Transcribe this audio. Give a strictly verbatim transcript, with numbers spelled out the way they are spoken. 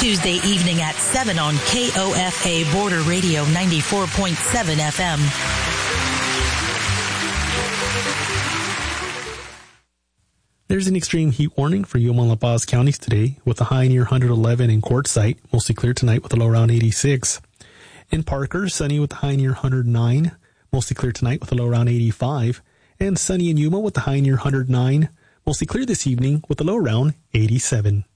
Tuesday evening at seven on K O F A Border Radio ninety-four point seven F M. There's an extreme heat warning for Yuma and La Paz counties today, with a high near one hundred eleven in Quartzsite, mostly clear tonight with a low around eighty-six. In Parker, sunny with a high near one hundred nine, mostly clear tonight with a low around eighty-five. And sunny in Yuma with a high near one hundred nine, mostly clear this evening with a low around eighty-seven.